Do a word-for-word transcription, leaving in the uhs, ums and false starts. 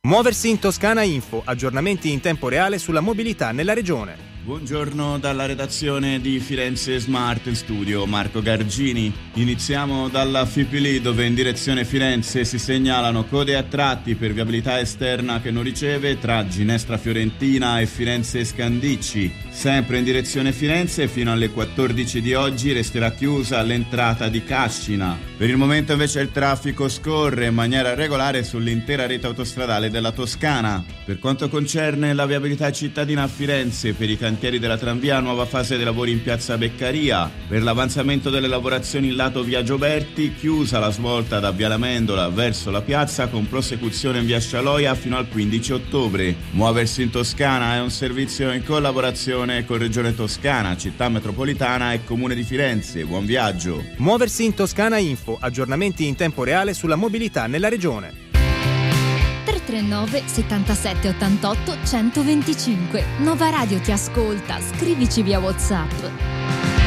Muoversi in Toscana Info, aggiornamenti in tempo reale sulla mobilità nella regione. Buongiorno dalla redazione di Firenze Smart Studio, Marco Gargini. Iniziamo dalla F I P L I, dove in direzione Firenze si segnalano code a tratti per viabilità esterna che non riceve tra Ginestra Fiorentina e Firenze Scandicci. Sempre in direzione Firenze fino alle quattordici di oggi resterà chiusa l'entrata di Cascina. Per il momento invece il traffico scorre in maniera regolare sull'intera rete autostradale della Toscana. Per quanto concerne la viabilità cittadina a Firenze, per i cantieri della tranvia, nuova fase dei lavori in piazza Beccaria. Per l'avanzamento delle lavorazioni in lato via Gioberti, chiusa la svolta da via Lamendola verso la piazza con prosecuzione in via Scialoia fino al quindici ottobre. Muoversi in Toscana è un servizio in collaborazione con Regione Toscana, Città Metropolitana e Comune di Firenze. Buon viaggio. Muoversi in Toscana Info, aggiornamenti in tempo reale sulla mobilità nella regione. tre tre nove settantasette ottantotto centoventicinque. Nova Radio ti ascolta, scrivici via WhatsApp.